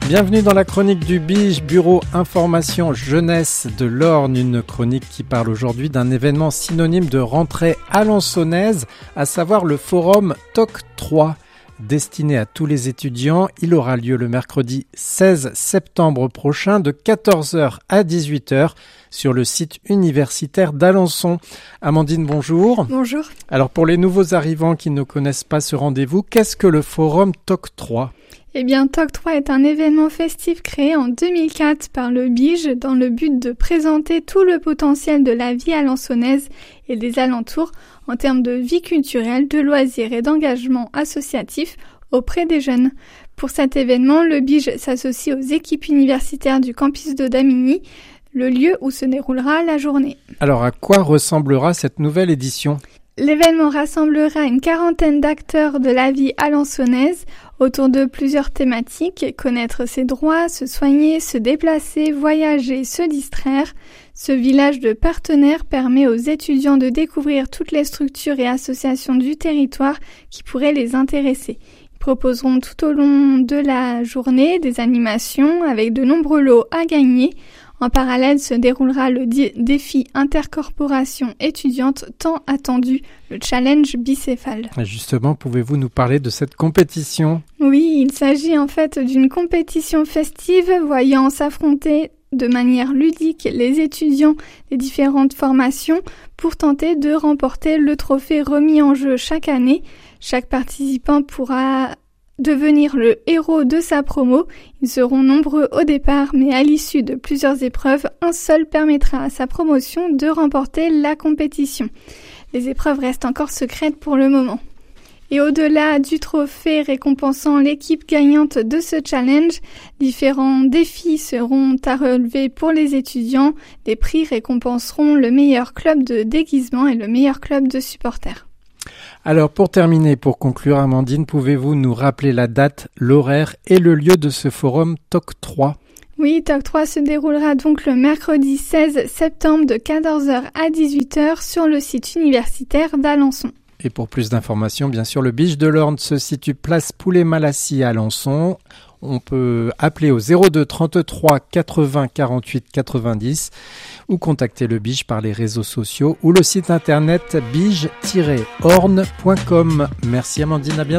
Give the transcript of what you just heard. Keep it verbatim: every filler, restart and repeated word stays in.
Bienvenue dans la chronique du Bige, Bureau Information Jeunesse de l'Orne, une chronique qui parle aujourd'hui d'un événement synonyme de rentrée alençonnaise, à savoir le forum T O C trois. Destiné à tous les étudiants, il aura lieu le mercredi seize septembre prochain de quatorze heures à dix-huit heures sur le site universitaire d'Alençon. Amandine, bonjour. Bonjour. Alors pour les nouveaux arrivants qui ne connaissent pas ce rendez-vous, qu'est-ce que le forum T O C trois ? Eh bien, T O C trois est un événement festif créé en deux mille quatre par le Bige dans le but de présenter tout le potentiel de la vie alençonnaise et des alentours en termes de vie culturelle, de loisirs et d'engagement associatif auprès des jeunes. Pour cet événement, le Bige s'associe aux équipes universitaires du campus de Damigny, le lieu où se déroulera la journée. Alors à quoi ressemblera cette nouvelle édition ? L'événement rassemblera une quarantaine d'acteurs de la vie alençonnaise autour de plusieurs thématiques, connaître ses droits, se soigner, se déplacer, voyager, se distraire. Ce village de partenaires permet aux étudiants de découvrir toutes les structures et associations du territoire qui pourraient les intéresser. Ils proposeront tout au long de la journée des animations avec de nombreux lots à gagner. En parallèle se déroulera le di- défi intercorporation étudiante tant attendu, le challenge bicéphale. Justement, pouvez-vous nous parler de cette compétition ? Oui, il s'agit en fait d'une compétition festive voyant s'affronter de manière ludique les étudiants des différentes formations pour tenter de remporter le trophée remis en jeu chaque année. Chaque participant pourra devenir le héros de sa promo. Ils seront nombreux au départ, mais à l'issue de plusieurs épreuves, un seul permettra à sa promotion de remporter la compétition. Les épreuves restent encore secrètes pour le moment. Et au-delà du trophée récompensant l'équipe gagnante de ce challenge, différents défis seront à relever pour les étudiants. Des prix récompenseront le meilleur club de déguisement et le meilleur club de supporters. Alors pour terminer, pour conclure, Amandine, pouvez-vous nous rappeler la date, l'horaire et le lieu de ce forum T O C trois ? Oui, T O C trois se déroulera donc le mercredi seize septembre de quatorze heures à dix-huit heures sur le site universitaire d'Alençon. Et pour plus d'informations, bien sûr, le Bige de l'Orne se situe place Poulet-Malassis à Alençon. On peut appeler au zéro deux trente-trois quatre-vingts quarante-huit quatre-vingt-dix ou contacter le Bige par les réseaux sociaux ou le site internet bige tiret orne point com. Merci Amandine, à bientôt.